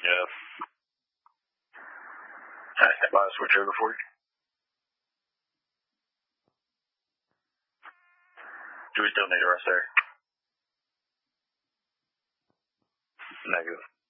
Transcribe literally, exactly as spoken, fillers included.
Yeah. Alright, stand by, switch over for you. Do we still need a rest there? Negative.